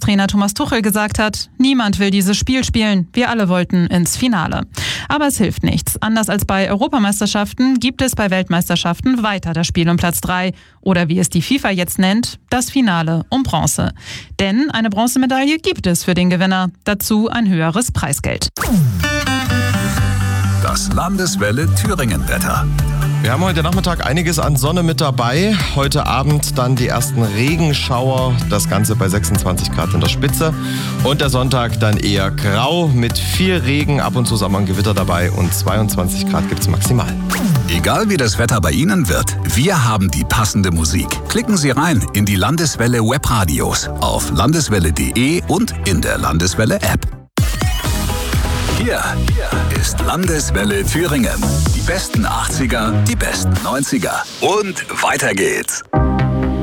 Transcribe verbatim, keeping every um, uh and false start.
Trainer Thomas Tuchel gesagt hat, niemand will dieses Spiel spielen, wir alle wollten ins Finale. Aber es hilft nichts. Anders als bei Europameisterschaften gibt es bei Weltmeisterschaften weiter das Spiel um Platz drei oder wie es die FIFA jetzt nennt, das Finale um Bronze. Denn eine Bronzemedaille gibt es für den Gewinner, dazu ein höheres Preisgeld. Das Landeswelle Thüringen-Wetter. Wir haben heute Nachmittag einiges an Sonne mit dabei. Heute Abend dann die ersten Regenschauer. Das Ganze bei sechsundzwanzig Grad in der Spitze. Und der Sonntag dann eher grau mit viel Regen, ab und zu mal ein Gewitter dabei. Und zweiundzwanzig Grad gibt es maximal. Egal wie das Wetter bei Ihnen wird, wir haben die passende Musik. Klicken Sie rein in die Landeswelle Webradios auf landeswelle punkt de und in der Landeswelle App. Hier ist Landeswelle Thüringen. Die besten achtziger, die besten neunziger. Und weiter geht's.